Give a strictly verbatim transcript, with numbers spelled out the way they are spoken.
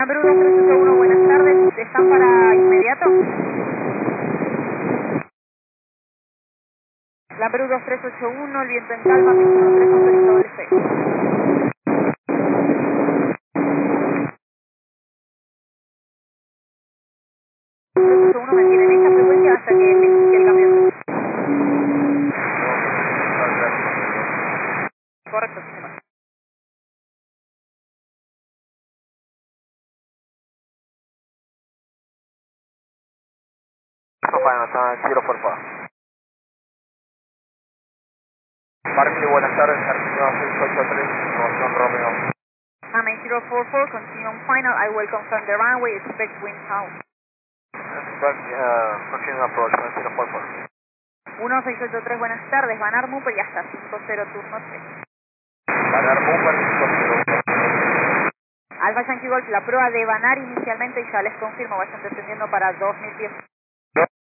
Lamberut dos tres ocho uno, buenas tardes. ¿Están para inmediato? Lamberut dos tres ocho uno, el viento en calma, pista uno tres autorizado el C. tres ocho uno mantiene en esta frecuencia hasta que le inicie el cambio de frecuencia. Correcto, sí, señor. cero cuatro cuatro. Barclay, buenas tardes, Argentina seis ocho tres, información Romeo. Amen zero four four, continue on final. I will confirm the runway, expect wind calm. Expect, uh, continue approach, cero cuatro cuatro. uno seis ocho tres, buenas tardes. Banar Mupel y hasta cinco cero turno tres. Banar Mupel cinco cero uno. Alfa Yankee Golf, la prueba de Banar inicialmente y ya les confirmo, vayan descendiendo para dos mil pies.